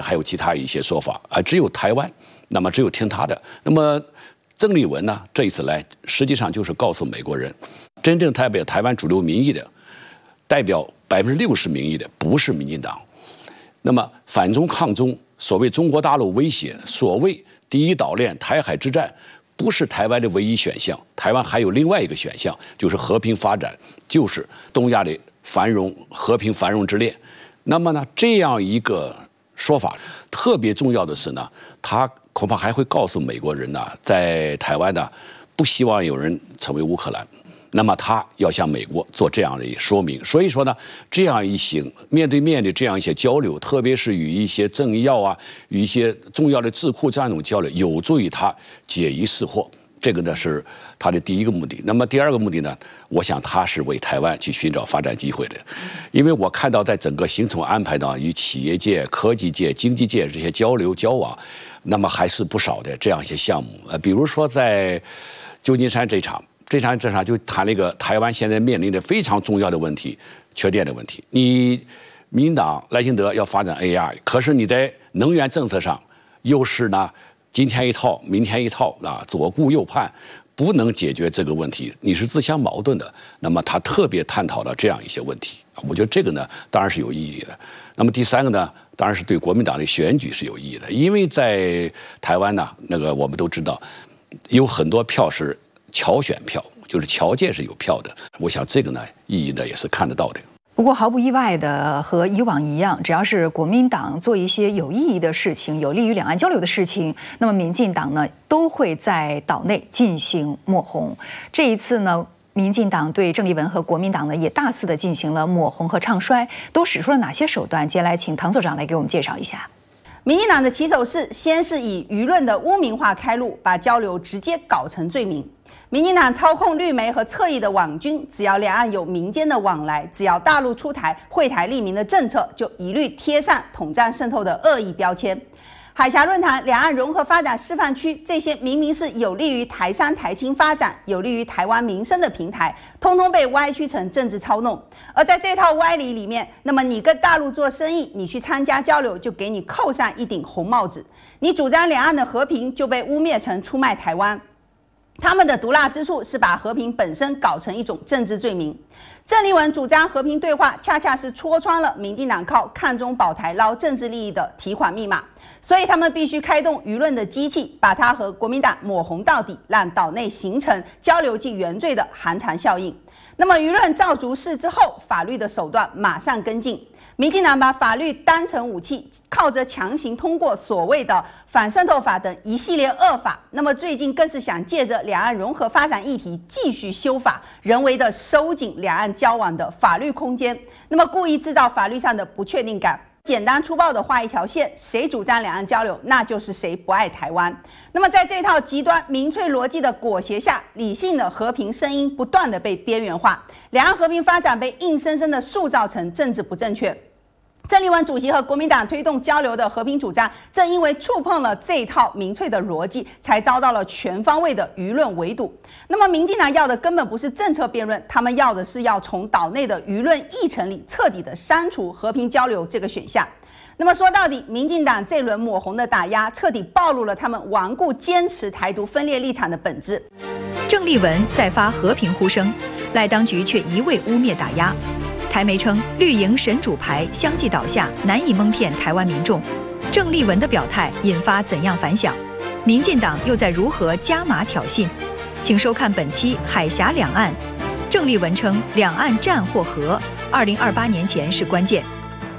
还有其他一些说法啊，只有台湾，那么只有听他的。那么郑丽文呢，这一次来，实际上就是告诉美国人，真正代表台湾主流民意的，代表60%民意的，不是民进党。那么反中抗中，所谓中国大陆威胁，所谓第一岛链、台海之战，不是台湾的唯一选项。台湾还有另外一个选项，就是和平发展，就是东亚的繁荣、和平繁荣之恋。那么呢，这样一个说法特别重要的是呢，他恐怕还会告诉美国人呢，在台湾呢，不希望有人成为乌克兰。那么他要向美国做这样的说明，所以说呢，这样一些面对面的这样一些交流，特别是与一些政要啊，与一些重要的智库这样一种交流，有助于他解疑释惑。这个呢是他的第一个目的。那么第二个目的呢，我想他是为台湾去寻找发展机会的，因为我看到在整个行程安排呢，与企业界、科技界、经济界这些交流交往，那么还是不少的这样一些项目。比如说在旧金山这场就谈了一个台湾现在面临的非常重要的问题——缺电的问题。你民进党赖清德要发展 AI， 可是你在能源政策上又是呢今天一套明天一套啊，左顾右盼，不能解决这个问题，你是自相矛盾的。那么他特别探讨了这样一些问题，我觉得这个呢当然是有意义的。那么第三个呢，当然是对国民党的选举是有意义的，因为在台湾呢，我们都知道有很多票是侨选票，就是侨界是有票的。我想这个呢意义呢也是看得到的。 不过毫不意外的，和以往一样，只要是国民党做一些有意义的事情、有利于两岸交流的事情，那么民进党呢都会在岛内进行抹红。这一次呢，民进党对郑丽文和国民党呢也大肆的进行了抹红和唱衰，都使出了哪些手段？接下来请唐所长来给我们介绍一下。 民进党的起手式，先是以舆论的污名化开路，把交流直接搞成罪名。民进党操控绿媒和侧翼的网军，只要两岸有民间的往来，只要大陆出台惠台利民的政策，就一律贴上统战渗透的恶意标签。海峡论坛、两岸融合发展示范区，这些明明是有利于台商台青发展、有利于台湾民生的平台，通通被歪曲成政治操弄。而在这套歪理里面，那么你跟大陆做生意，你去参加交流，就给你扣上一顶红帽子；你主张两岸的和平，就被污蔑成出卖台湾。他们的毒辣之处是把和平本身搞成一种政治罪名。郑丽文主张和平对话，恰恰是戳穿了民进党靠看中保台捞政治利益的提款密码，所以他们必须开动舆论的机器，把它和国民党抹红到底，让岛内形成交流即原罪的寒蝉效应。那么舆论造足势之后，法律的手段马上跟进。民进党把法律当成武器，靠着强行通过所谓的反渗透法等一系列恶法，那么最近更是想借着两岸融合发展议题继续修法，人为的收紧两岸交往的法律空间，那么故意制造法律上的不确定感。简单粗暴的画一条线，谁主张两岸交流，那就是谁不爱台湾。那么在这套极端民粹逻辑的裹挟下，理性的和平声音不断的被边缘化，两岸和平发展被硬生生的塑造成政治不正确。郑丽文主席和国民党推动交流的和平主张，正因为触碰了这套民粹的逻辑，才遭到了全方位的舆论围堵。那么民进党要的根本不是政策辩论，他们要的是要从岛内的舆论议程里彻底的删除和平交流这个选项。那么说到底，民进党这轮抹红的打压，彻底暴露了他们顽固坚持台独分裂立场的本质。 郑丽文再发和平呼声，赖当局却一味污蔑打压。台媒称绿营神主牌相继倒下，难以蒙骗台湾民众。郑丽文的表态引发怎样反响？民进党又在如何加码挑衅？请收看本期《海峡两岸》。郑丽文称，两岸战或和，2028年前是关键。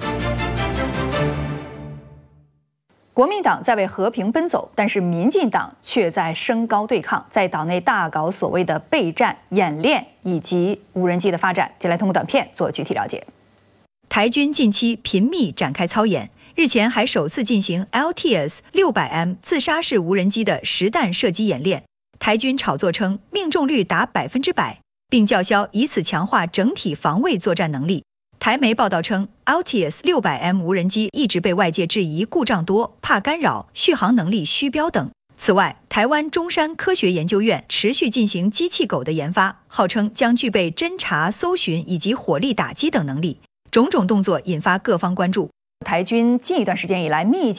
国民党在为和平奔走，但是民进党却在升高对抗，在岛内大搞所谓的备战演练以及无人机的发展。接下来通过短片做具体了解。 台军近期频密展开操演，日前还首次进行 LTS-600M 自杀式无人机的实弹射击演练。台军炒作称命中率达100%，并叫嚣以此强化整体防卫作战能力。台媒报道称 ，LTS-600M 无人机一直被外界质疑故障多、怕干扰、续航能力虚标等。此外，台湾中山科学研究院持续进行机器狗的研发，号称将具备侦查、搜寻以及火力打击等能力。种种动作引发各方关注。 台军近一段时间以来密集